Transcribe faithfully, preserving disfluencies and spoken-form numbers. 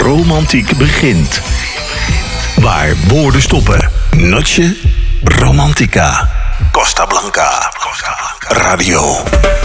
romantiek begint. Waar woorden stoppen. Noche Romantica. Costa Blanca. Radio.